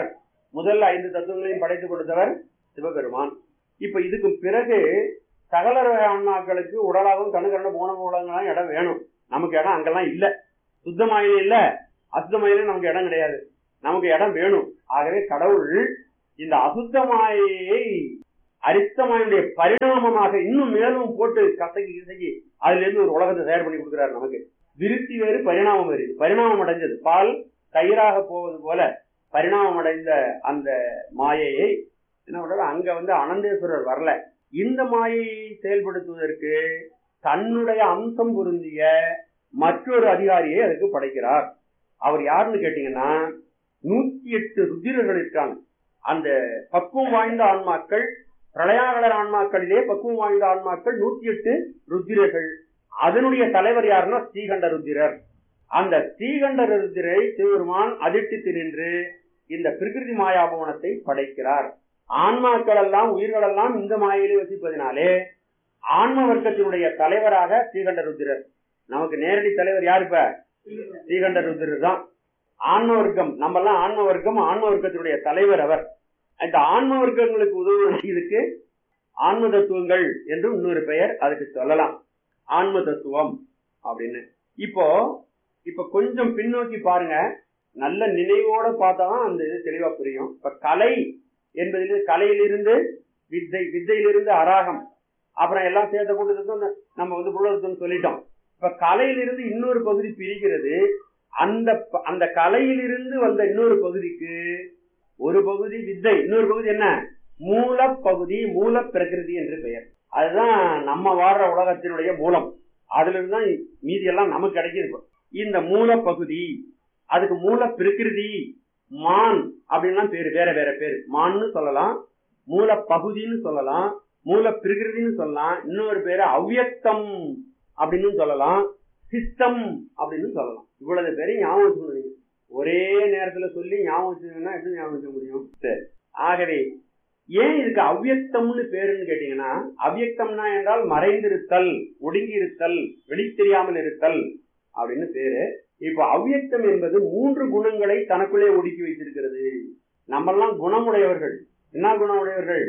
முதல் ஐந்து தத்துவங்களையும் படைத்து கொடுத்தவர் சிவபெருமான். இப்ப இதுக்கு பிறகு சகல வகை ஆன்மாக்களுக்கு உடலாகவும் கணுகரண போன உலகங்களாம் இடம் வேணும். நமக்கு இடம் அங்கெல்லாம் இல்ல. சுத்தமாயிலும் இல்ல, அசுத்தமாயிலும் நமக்கு இடம் கிடையாது. நமக்கு இடம் வேணும். ஆகவே கடவுள் இந்த அசுத்தமாயை அரித்தமாயுடைய பரிணாமமாக இன்னும் மேலும் போட்டு கசக்கி கிசக்கி அதுல இருந்து ஒரு உலகத்தை தயார் பண்ணி கொடுக்கிறார் நமக்கு. விருத்தி வேறு பரிணாமம் வேறு. பரிணாமம் அடைஞ்சது பால் தயிராக போவது போல பரிணாமம் அடைந்த அந்த மாயையை என்ன பண்றாரு, அங்க வந்து அனந்தேஸ்வரர் வரல. இந்த மாயையை செயல்படுத்துவதற்கு தன்னுடைய அம்சம் பொருந்திய மற்றொரு அதிகாரியை அதுக்கு படைக்கிறார். அவர் யாருன்னு கேட்டீங்கன்னா, நூத்தி எட்டு ருத்திரர்கள் இருக்காங்க. அந்த பக்குவம் வாய்ந்த ஆன்மாக்கள், பிரளயாகலர் ஆன்மாக்களிலே பக்குவம் வாய்ந்த ஆன்மாக்கள் நூத்தி எட்டு ருத்திரர்கள். அதனுடைய தலைவர் யாருன்னா ஸ்ரீகண்ட ருத்திரர். அந்த ஸ்ரீகண்ட ருத்திரை சிவபெருமான் அதிர்ஷ்டித்து நின்று இந்த பிரகிருதி மாயாபவனத்தை படைக்கிறார். ஆன்மாக்கள் எல்லாம் உயிர்கள் எல்லாம் இந்த மாயிலே வசிப்பதினாலே ஆன்ம வர்க்கத்தினுடைய தலைவராக ஸ்ரீகண்ட ருத்திரர். நமக்கு நேரடி தலைவர் யாரு? இப்ப ஸ்ரீகண்ட ருத்திரர் தான். ஆன்ம வர்க்கம், நம்ம எல்லாம் ஆன்ம வர்க்கம், ஆன்ம வர்க்கத்தினுடைய தலைவர் அவர். இந்த ஆன்ம வர்க்கங்களுக்கு உதவுவது இதுக்கு ஆன்ம தத்துவங்கள் என்று இன்னொரு பெயர் அதுக்கு சொல்லலாம். ஆன்ம தத்துவம் அப்படின்னு. இப்போ இப்ப கொஞ்சம் பின்னோக்கி பாருங்க, நல்ல நினைவோட பார்த்தாதான் அந்த இது தெளிவா புரியும். இப்ப கலை என்பதில் கலையிலிருந்து வித்தை, வித்தையிலிருந்து அராகம், அப்புறம் எல்லாம் சேர்த்த கூட்டத்துக்கும் நம்ம வந்து புலத்துவம் சொல்லிட்டோம். இப்ப கலையிலிருந்து இன்னொரு பகுதி பிரிக்கிறது. அந்த அந்த கலையிலிருந்து வந்த இன்னொரு பகுதிக்கு ஒரு பகுதி வித்தை, இன்னொரு பகுதி என்ன? மூல பகுதி, மூல பிரகிருதி என்று பெயர். அதுதான் நம்ம வாழ்ற உலகத்தினுடைய மூலம். அதுல இருந்துதான் மீதி எல்லாம் நமக்கு கிடைக்கிது. இந்த மூல பகுதி, அதுக்கு மூல பிரகிருதி, மான் அப்படின்லாம் பேரு, வேற வேற பேரு. மான்னு சொல்லலாம், மூல பகுதின்னு சொல்லலாம், மூல பிரகிருதின்னு சொல்லலாம், இன்னொரு பேரு அவ்யக்தம் அப்படின்னு சொல்லலாம், சிஸ்டம் அப்படின்னு சொல்லலாம். இவ்வளவு பேரையும் ஞாபகம் வச்சுக்கணும். ஒரே நேரத்துல சொல்லி ஞாபகம் வச்சுக்கணும்னா எப்படி ஞாபகம் வச்சுக்க முடியும்? சரி. ஆகவே ஏன் இதுக்கு அவ்யக்தம்னு பேருன்னு கேட்டீங்கன்னா, அவ்யக்தம்னா என்றால் மறைந்திருத்தல், ஒடுங்கி இருத்தல், வெளி தெரியாமல் இருத்தல் அப்படின்னு பேரு. இப்ப அவ்யக்தம் என்பது மூன்று குணங்களை தனக்குள்ளே ஒடுக்கி வைத்திருக்கிறது. நம்மெல்லாம் குணமுடையவர்கள். என்ன குணமுடையவர்கள்?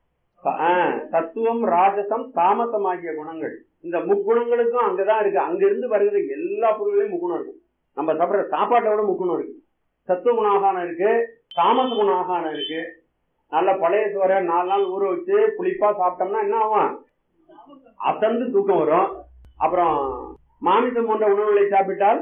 தத்துவம், ராஜசம், தாமசம் ஆகிய குணங்கள். இந்த முக்குணங்களுக்கும் அங்கதான் இருக்கு. அங்க இருந்து வருகிற எல்லா பொருள்களையும் முக்குணம் இருக்கும். நம்ம சாப்பிடுற சாப்பாட்டோட முக்குணம் இருக்கு. சத்துவ குணாகானம் இருக்கு, தாமச குணாகானம் இருக்கு. நல்ல பழைய சோற நாலு நாள் ஊற வச்சு புளிப்பா சாப்பிட்டோம்னா என்ன ஆகும்? அசந்து தூக்கம் வரும். அப்புறம் மாமிசம் போன்ற உணவுகளை சாப்பிட்டால்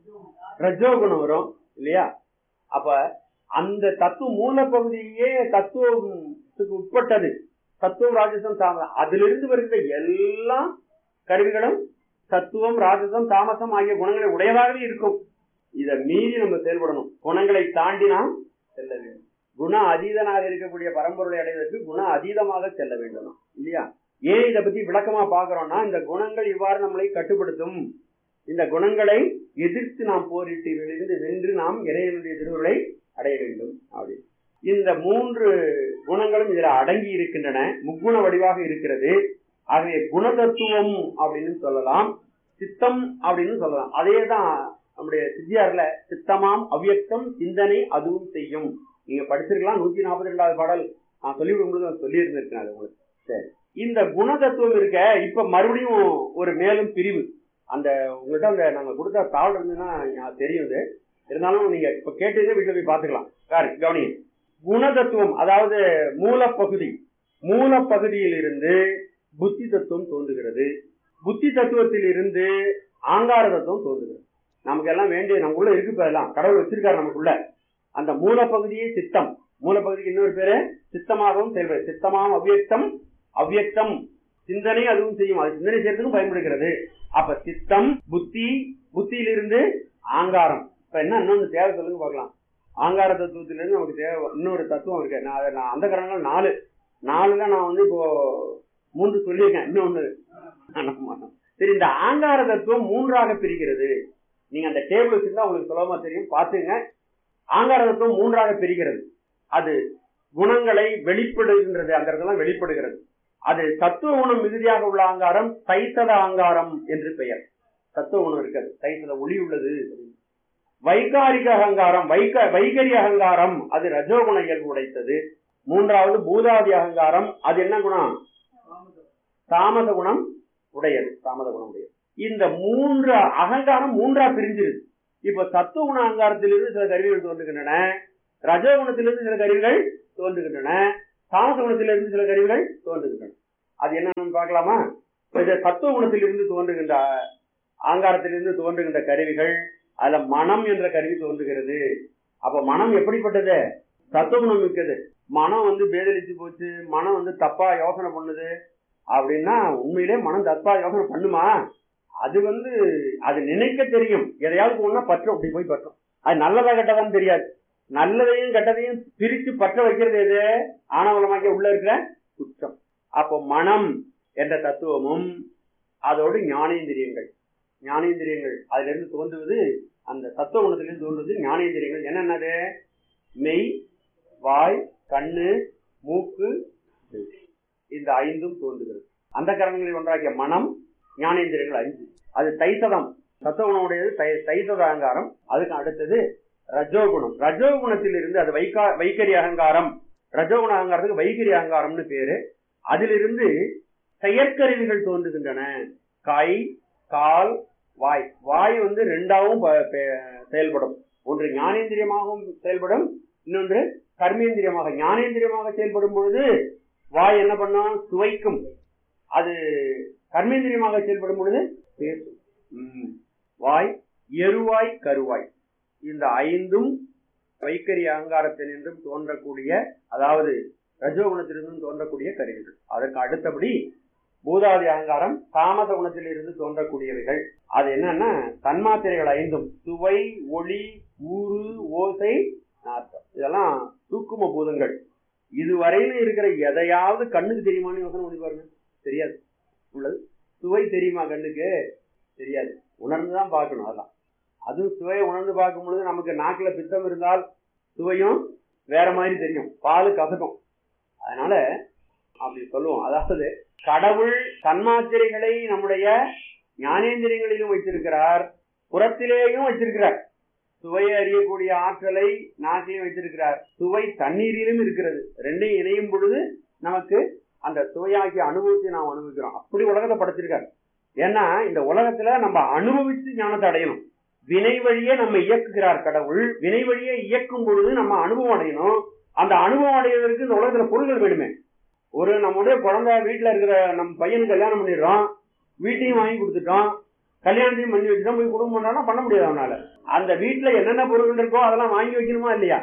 ரஜோ குணம் வரும் இல்லையா? அப்ப அந்த தத்துவ மூல பகுதியே தத்துவத்துக்கு உட்பட்டது. தத்துவம், ராஜசம், தாமசம், அதிலிருந்து வருகிற எல்லா கருவிகளும் தத்துவம், ராஜசம், தாமசம் ஆகிய குணங்களை உடையதாகவே இருக்கும். இதை மீறி நம்ம செயல்படணும். குணங்களை தாண்டி நாம் செல்ல வேண்டும். குண அதீதனாக இருக்கக்கூடிய பரம்பொருளை அடைவதற்கு குண அதீதமாக செல்ல வேண்டும் இல்லையா? ஏன் இதை பத்தி விளக்கமா பாக்குறோம்னா, இந்த குணங்கள் இவ்வாறு நம்மளை கட்டுப்படுத்தும். இந்த குணங்களை எதிர்த்து நாம் போரிட்டு இருந்து வென்று நாம் இறைவனுடைய திருவுருளை அடைய வேண்டும். அப்படி இந்த மூன்று குணங்களும் இதுல அடங்கி இருக்கின்றன, முக்குண வடிவாக இருக்கிறது. ஆகவே குணதத்துவம் அப்படின்னு சொல்லலாம், சித்தம் அப்படின்னு சொல்லலாம். அதேதான் நம்முடைய சித்தியார்ல சித்தமாம் அவ்யக்தம் சிந்தனை அதுவும் செய்யும். நீங்க படிச்சிருக்கலாம். நூத்தி நாற்பத்தி ரெண்டாவது பாடல் நான் சொல்லிவிடும்போது சொல்லி இருந்திருக்கேன் அது உங்களுக்கு. சரி, இந்த குணதத்துவம் இருக்க இப்ப மறுபடியும் ஒரு மேலும் பிரிவு. அந்த உங்கள்கிட்ட அந்த நாங்க கொடுத்த தாள் இருந்ததுன்னா தெரியும். இருந்தாலும் நீங்க இப்ப கேட்டதே வீட்டுல போய் பாத்துக்கலாம். கவனி, குணதத்துவம் அதாவது மூலப்பகுதி. மூலப்பகுதியில் இருந்து புத்தி தத்துவம் தோன்றுகிறது. புத்தி தத்துவத்தில் இருந்து ஆங்கார தத்துவம் தோன்றுகிறது. நமக்கு எல்லாம் வேண்டிய நமக்குள்ள இருக்கு. இப்ப எல்லாம் கடவுள் வச்சிருக்காரு நமக்குள்ள. அந்த மூலப்பகுதியே சித்தம். மூலப்பகுதிக்கு இன்னொரு பேரு சித்தமாகவும் செயல்படுது. சித்தமாகவும் அவ்யக்தம், அவ்யக்தம் சிந்தனை அதுவும் செய்யும். அது சிந்தனை செய்யறதுக்கும் பயன்படுகிறது. அப்ப சித்தம், புத்தி, புத்தியிலிருந்து ஆங்காரம். இப்ப என்ன இன்னொன்னு தேவை சொல்லுங்க பார்க்கலாம். ஆங்கார தத்துவத்திலிருந்து நமக்கு தேவை இன்னொரு தத்துவம் இருக்கு. நான் அதை நான் அந்த காரணங்கள் நாலு நாலுல நான் வந்து இப்போ மூன்று சொல்லியிருக்கேன். இன்னொன்னு சரி, இந்த ஆங்கார தத்துவம் மூன்றாக பிரிக்கிறது. நீங்க அந்த டேபிள் வச்சிருந்தா உங்களுக்கு சுலபமா தெரியும், பாத்துங்க. ஆங்கார தத்துவம் மூன்றாக பிரிக்கிறது. அது குணங்களை வெளிப்படுகின்றது, அந்த இடத்துல வெளிப்படுகிறது. அது தத்துவ குணம் மிகுதியாக உள்ள ஆங்காரம் தைத்தத ஆங்காரம் என்று பெயர். தத்துவ குணம் இருக்கிறது, தைத்தத ஒளி உள்ளது. வைகாரிக அகங்காரம், வைக வைகரி அகங்காரம் அது ரஜோகுண இயல்பு உடைத்தது. மூன்றாவது பூதாதி அகங்காரம், அது என்ன குணம்? தாமத குணம் உடையது. தாமத குணம் உடையது. இந்த மூன்று அகங்காரம் மூன்றா பிரிஞ்சிருது. இப்ப சத்துவ குண அகங்காரத்திலிருந்து சில கருவிகள் தோன்றுகின்றன, ரஜோகுணத்திலிருந்து சில கருவிகள் தோன்றுகின்றன, தாமச குணத்திலிருந்து சில கருவிகள் தோன்றுகின்றன. அது என்னன்னு பார்க்கலாமா? சத்துவ குணத்திலிருந்து தோன்றுகின்ற அகங்காரத்திலிருந்து தோன்றுகின்ற கருவிகள், அதுல மனம் என்ற கருவி தோன்றுகிறது. அப்ப மனம் எப்படிப்பட்டது? சத்துவகுணம் மிக்கது. மனம் வந்து பேதலிச்சு போச்சு, மனம் வந்து தப்பா யோசனை பண்ணுது அப்படின்னா உண்மையிலே மனம் தப்பா யோசனை பண்ணுமா? அது வந்து அது நினைக்க தெரியும், எதையாவது ஒண்ணா பற்றும், அப்படி போய் பற்றும். அது நல்லதா கெட்டதான்னு தெரியாது. நல்லதையும் கெட்டதையும் பிரிச்சு பற்ற வைக்கிறது எது? ஆணவலமாக்கிய உள்ள இருக்கிற குற்றம். அப்போ மனம் என்ற தத்துவமும் அதோடு ஞானேந்திரியங்கள், ஞானேந்திரியங்கள் அதுல இருந்து தோன்றுவது, அந்த தத்துவ குணத்திலிருந்து தோன்றுவது ஞானேந்திரியங்கள். என்னென்னது? மெய், வாய், கண்ணு, மூக்கு, இந்த ஐந்தும் தோன்றுகிறது. அந்த கரணங்களில் ஒன்றாகிய மனம், ஞானேந்திரியங்கள் ஐந்து. அது தைசதம், சத்துவகுணமுடையது தைசத அகங்காரம். அதுக்கு அடுத்தது ரஜோகுணம். ரஜோகுணத்தில் இருந்து அது வைகா வைகரி அகங்காரம். ரஜோகுண அகங்காரத்துக்கு வைகரி அகங்காரம்னு பேரு. அதிலிருந்து செயற்கருவிகள் தோன்றுகின்றன. கை, கால், வாய். வாய் வந்து ரெண்டாவும் செயல்படும். ஒன்று ஞானேந்திரியமாகவும் செயல்படும், இன்னொன்று கர்மேந்திரியமாக. ஞானேந்திரியமாக செயல்படும் பொழுது வாய் என்ன பண்ணும்? சுவைக்கும். அது கர்மேந்திரியமாக செயல்படும் பொழுது பேசும். வாய், எருவாய், கருவாய், இந்த ஐந்தும் வைக்கரி அகங்காரத்தினின்றும் தோன்றக்கூடிய, அதாவது ரஜோகுணத்திலிருந்தும் தோன்றக்கூடிய கருவிகள். அதற்கு அடுத்தபடி பூதாதி அகங்காரம் தாமத குணத்தில் இருந்து தோன்றக்கூடியவைகள். அது என்னன்னா தன்மாத்திரைகள் ஐந்தும், சுவை, ஒளி, ஊறு, ஓசை, நாற்றம். இதெல்லாம் சூக்கும பூதங்கள். இதுவரையிலும் இருக்கிற எதையாவது கண்ணுக்கு தெரியுமான்னு யோசனை பண்ணி பாருங்க. தெரியாது. உள்ளது சுவை தெரியுமா? கண்ணுக்கு தெரியாது. உணர்ந்துதான் பார்க்கணும். அதெல்லாம் அதுவும் சுவையை உணர்ந்து பார்க்கும் பொழுது நமக்கு நாக்குல பித்தம் இருந்தால் சுவையும் வேற மாதிரி தெரியும், பாலு கசக்கும். அதனால அப்படி சொல்லுவோம். அதாவது கடவுள் தன்மாத்திரைகளை நம்முடைய ஞானேந்திரியங்களிலும் வைத்திருக்கிறார், புறத்திலேயும் வச்சிருக்கிறார். சுவையை அறியக்கூடிய ஆற்றலை நாட்டிலையும் வைத்திருக்கிறார். சுவை தண்ணீரிலும் இருக்கிறது. ரெண்டையும் இணையும் பொழுது நமக்கு அந்த சுவையாகிய அனுபவத்தை நாம் அனுபவிக்கிறோம். அப்படி உலகத்தை படைச்சிருக்காரு. ஏன்னா இந்த உலகத்துல நம்ம அனுபவித்து ஞானத்தை அடையணும். வினை வழியே நம்ம இயக்குகிறார் கடவுள். வினை வழியே இயக்கும் பொழுது நம்ம அனுபவம் அடையணும். அந்த அனுபவம் அடைவதற்கு இந்த உலகத்துல பொருள்கள் வேணுமே. ஒரு நம்முடைய குழந்தை வீட்டுல இருக்கிற நம்ம பையனுக்கு கல்யாணம் பண்ணிடுறோம், வீட்டையும் வாங்கி கொடுத்துட்டோம், கல்யாணத்தையும் பண்ணி வச்சுட்டோம், போய் குடும்பம் பண்ணாலும் பண்ண முடியாது அவனால. அந்த வீட்டுல என்னென்ன பொருட்கள் இருக்கோ அதெல்லாம் வாங்கி வைக்கணுமா இல்லையா?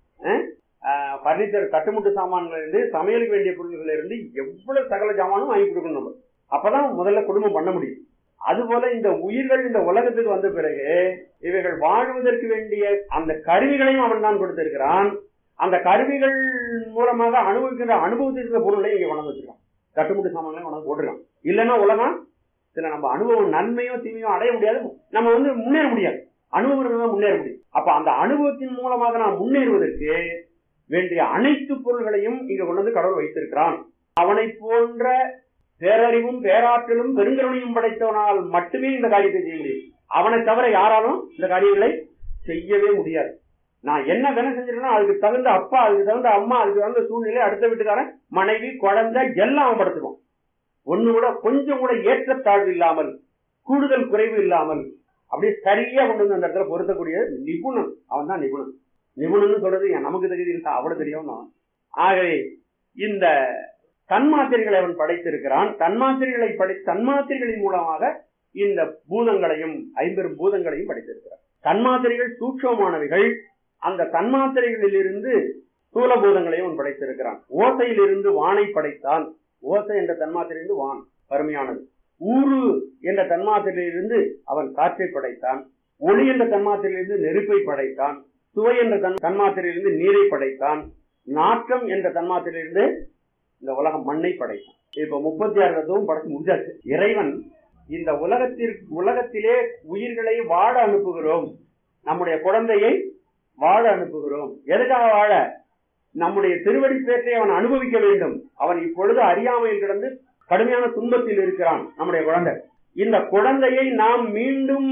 பர்னிச்சர், கட்டுமுட்டு சாமான்கள் இருந்து சமையலுக்கு வேண்டிய பொருட்கள் இருந்து எவ்வளவு சகல சாமானும் வாங்கி கொடுக்கணும் நம்ம. அப்பதான் முதல்ல குடும்பம் பண்ண முடியும். அதுபோல இந்த உயிர்கள் இந்த உலகத்துக்கு வந்த பிறகு இவைகள் வாழ்வதற்கு வேண்டிய அந்த கருவிகளையும் அவன் தான் கொடுத்திருக்கிறான். அந்த கருவிகள் மூலமாக அனுபவிக்கின்ற அனுபவத்திற்கு பொருளை இங்க கொண்டு வச்சிருக்கான். கட்டுமுட்டு சாமான்களையும் கொண்டு போட்டிருக்கான். இல்லைன்னா உலகம் சில நம்ம அனுபவம் நன்மையோ தீமையோ அடைய முடியாது, நம்ம வந்து முன்னேற முடியாது. அனுபவம் முன்னேற முடியும். அப்ப அந்த அனுபவத்தின் மூலமாக நாம் முன்னேறுவதற்கு வேண்டிய அனைத்து பொருள்களையும் இங்க கொண்டு வந்து கடவுள் வைத்திருக்கிறான். அவனை போன்ற பேரறிவும் பேராற்றலும் பெருங்கருணையும் படைத்தவனால் மட்டுமே இந்த காரியத்தை செய்ய முடியும். அவனை தவிர யாராலும் இந்த காரியங்களை செய்யவே முடியாது. நான் என்ன வேலை செஞ்சிருக்கேன்னா அதுக்கு தகுந்த அப்பா, அதுக்கு தகுந்த அம்மா, அதுக்கு தகுந்த சூழ்நிலை, அடுத்த வீட்டுக்காரன், மனைவி, குழந்தை எல்லாம் அவன் படுத்துக்கும். ஒண்ணு கூட கொஞ்சம் கூட ஏற்றத்தாழ்வு இல்லாமல், கூடுதல் குறைவு இல்லாமல் அப்படியே சரியா கொண்டு வந்து அந்த இடத்துல பொருத்தக்கூடிய நிபுணன். அவன் தான் நிபுணன். நிபுணன் சொல்றது நமக்கு தகுதி இருக்கா? அவ்வளவு தெரியும். ஆகவே இந்த தன்மாத்திரைகளை அவன் படைத்திருக்கிறான். தன்மாத்திரைகளை படை தன்மாத்திரைகளின் மூலமாக இந்த பூதங்களையும் ஐம்பெரும் பூதங்களையும் படைத்திருக்கிறான். தன்மாத்திரைகள் சூட்சமானவைகள். அந்த தன்மாத்திரைகளில் இருந்து ஸ்தூல பூதங்களையும் அவன் படைத்திருக்கிறான். ஓசையிலிருந்து வானை படைத்தான். ஓசை என்ற தன்மாத்திரையிலிருந்து வான் அருமையானது. ஊறு என்ற தன்மாத்திரையிலிருந்து அவன் காற்றை படைத்தான். ஒளி என்ற தன்மாத்திரையிலிருந்து நெருப்பை படைத்தான். சுவை என்ற தன் தன்மாத்திரையிலிருந்து நீரை படைத்தான். நாற்றம் என்ற தன்மாத்திரையிலிருந்து இந்த உலகம் மண்ணை படைத்தான். இப்ப முப்பத்தி ஆறு தத்துவம் படைச்சு முடிஞ்சாச்சு. இறைவன் இந்த உலகத்திற்கு உலகத்திலே உயிர்களை வாழ அனுப்புகிறோம். நம்முடைய குழந்தையை வாழ அனுப்புகிறோம். எதுக்காக வாழ? நம்முடைய திருவடி பேற்றை அவன் அனுபவிக்க வேண்டும். அவன் இப்பொழுது அறியாமையில் கிடந்து கடுமையான துன்பத்தில் இருக்கிறான் நம்முடைய குழந்தை. இந்த குழந்தையை நாம் மீண்டும்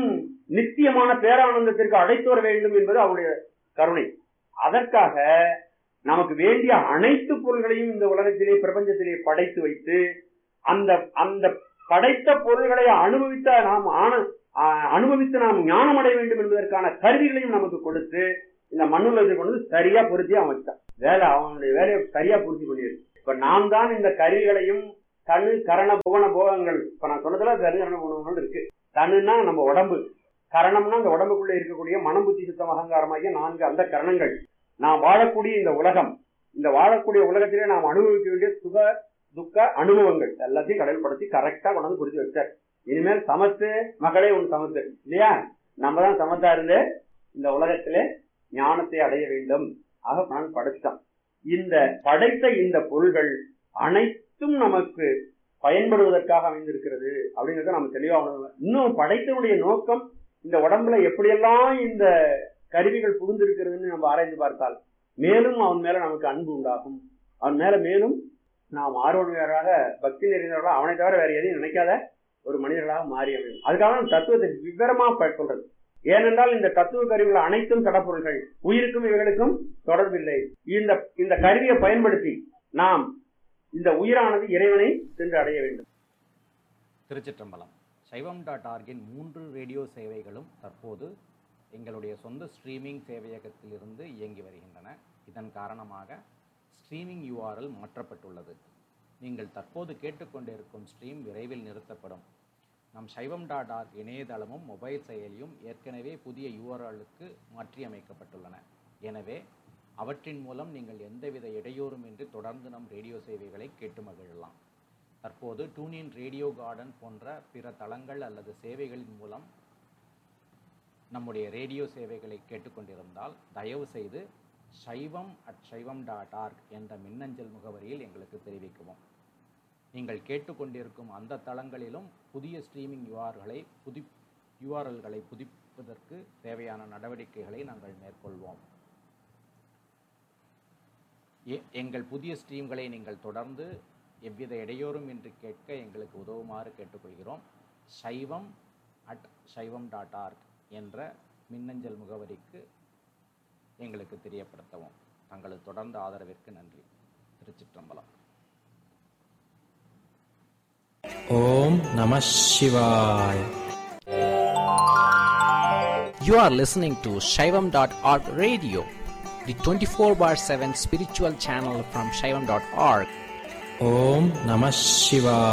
நித்தியமான பேரானந்தத்திற்கு அழைத்து வர வேண்டும் என்பது அவருடைய கருணை. அதற்காக நமக்கு வேண்டிய அனைத்து பொருள்களையும் இந்த உலகத்திலே பிரபஞ்சத்திலே படைத்து வைத்து அந்த அந்த படைத்த பொருள்களை அனுபவித்த நாம் அனுபவித்து நாம் ஞானம் அடைய வேண்டும் என்பதற்கான கருவிகளையும் நமக்கு கொடுத்து இந்த மண்ணுலகத்தை கொண்டு சரியா பொருத்தி அமைச்சான். வேலை அவனுடைய வேலையை சரியா பூர்த்தி பண்ணியிருக்கு. இப்ப நாம் தான் இந்த கருவிகளையும் தனு கரண புவன போகங்கள், இப்ப நான் சொன்னதுல தனு கரண புவனங்கள் இருக்கு. தனுன்னா நம்ம உடம்பு, கரணம்னா அந்த உடம்புக்குள்ள இருக்கக்கூடிய மனம் புத்தி சுத்தம் அகங்காரமாகிய நான்கு அந்த கரணங்கள். நாம் வாழக்கூடிய இந்த உலகம், இந்த வாழக்கூடிய உலகத்திலே நாம் அனுபவிக்க வேண்டிய சுக துக்க அனுபவங்கள் எல்லாத்தையும் கடல்படுத்தி கரெக்டா கொண்டாந்து புரிஞ்சு வச்சார். இனிமேல் சமத்து மகளே உன் சமத்து இல்லையா, நம்ம தான் சமத்தா இருந்து இந்த உலகத்திலே ஞானத்தை அடைய வேண்டும். ஆக நான் படைத்தான். இந்த படைத்த இந்த பொருள்கள் அனைத்தும் நமக்கு பயன்படுவதற்காக அமைந்திருக்கிறது அப்படிங்கறத நம்ம தெளிவா உணர்வோம். இன்னும் படைத்தனுடைய நோக்கம் இந்த உடம்புல எப்படியெல்லாம் இந்த கருவிகள் புகுந்திருக்கிறதுன்னு நம்ம ஆராய்ந்து பார்த்தால் மேலும் அவன் மேல நமக்கு அன்பு உண்டாகும். அவன் மேல மேலும் நாம் ஆர்வலராக பக்தி நிறைந்தவர்களாக அவனை தவிர வேற எதையும் நினைக்காத ஒரு மனிதர்களாக மாறி அமையும். அதுக்காக தத்துவத்தை விவரமா சொல்றது. ஏனென்றால் இந்த தத்துவ கருவிகள் அனைத்தும் கடப்பொருள்கள், உயிருக்கும் இவைகளுக்கும் தொடர்பில்லை. இந்த இந்த கருவியை பயன்படுத்தி நாம் இந்த உயிரானது இறைவனை சென்று அடைய வேண்டும். திருச்சிற்றம்பலம். சைவம் டாட் ஆர்கின் மூன்று ரேடியோ சேவைகளும் தற்போது எங்களுடைய சொந்த ஸ்ட்ரீமிங் சேவையகத்திலிருந்து இயங்கி வருகின்றன. இதன் காரணமாக ஸ்ட்ரீமிங் யூஆர்எல் மாற்றப்பட்டுள்ளது. நீங்கள் தற்போது கேட்டுக்கொண்டிருக்கும் ஸ்ட்ரீம் விரைவில் நிறுத்தப்படும். நம் சைவம் டாட் ஆர்க் இணையதளமும் மொபைல் செயலியும் ஏற்கனவே புதிய யூஆர்எலுக்கு மாற்றியமைக்கப்பட்டுள்ளன. எனவே அவற்றின் மூலம் நீங்கள் எந்தவித இடையூறுமின்றி தொடர்ந்து நம் ரேடியோ சேவைகளை கேட்டு மகிழலாம். தற்போது டூனின் ரேடியோ கார்டன் போன்ற பிற தளங்கள் அல்லது சேவைகளின் மூலம் நம்முடைய ரேடியோ சேவைகளை கேட்டுக்கொண்டிருந்தால் தயவு செய்து சைவம் அட் சைவம் டாட் ஆர்க் என்ற மின்னஞ்சல் முகவரியில் எங்களுக்கு தெரிவிக்கவும். நீங்கள் கேட்டுக்கொண்டிருக்கும் அந்த தளங்களிலும் புதிய ஸ்ட்ரீமிங் யூஆர்களை புதி யூஆர்எல்களை புதுப்பிப்பதற்கு தேவையான நடவடிக்கைகளை நாங்கள் மேற்கொள்வோம். எங்கள் புதிய ஸ்ட்ரீம்களை நீங்கள் தொடர்ந்து எவ்வித இடையூறும் இன்றி கேட்க எங்களுக்கு உதவுமாறு கேட்டுக்கொள்கிறோம். சைவம் அட் சைவம் டாட் ஆர்க் என்ற மின்னஞ்சல் முகவரிக்கு எங்களுக்கு தெரியப்படுத்தவும். தங்களது தொடர்ந்த ஆதரவிற்கு நன்றி. திருச்சிற்றம்பலம். ஓம் நம சிவாய. You are listening to Shaivam dot org radio, the twenty-four bar seven spiritual channel from Shaivam dot org. Om Namah Shivaya.